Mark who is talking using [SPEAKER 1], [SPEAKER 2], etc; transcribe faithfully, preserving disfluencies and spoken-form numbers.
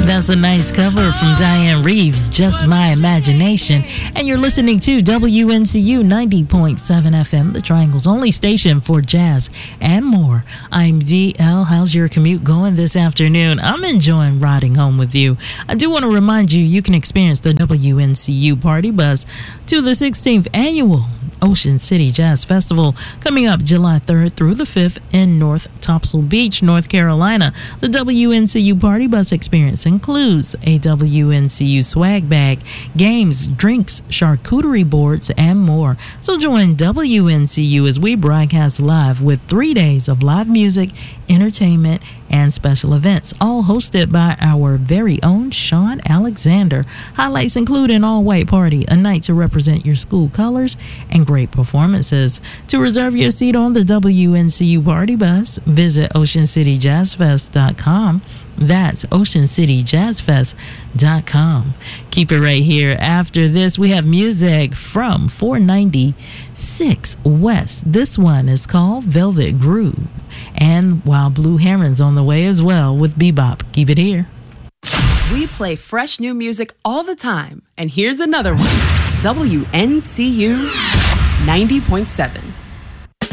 [SPEAKER 1] That's a nice cover from Diane Reeves, Just My Imagination. And you're listening to W N C U ninety point seven F M, the Triangle's only station for jazz and more. I'm D L. How's your commute going this afternoon? I'm enjoying riding home with you. I do want to remind you, you can experience the W N C U Party Bus to the sixteenth Annual Ocean City Jazz Festival coming up July third through the fifth in North Topsail Beach, North Carolina. The W N C U Party Bus experience includes a W N C U swag bag, games, drinks, charcuterie boards, and more. So join W N C U as we broadcast live with three days of live music, entertainment, and special events, all hosted by our very own Sean Alexander. Highlights include an all-white party, a night to represent your school colors, and great performances. To reserve your seat on the W N C U Party Bus, visit ocean city jazz fest dot com. That's ocean city jazz fest dot com. Keep it right here. After this, we have music from four ninety-six West. This one is called Velvet Groove. And Wild Blue Heron's on the way as well with Bebop. Keep it here.
[SPEAKER 2] We play fresh new music all the time. And here's another one. W N C U ninety point seven.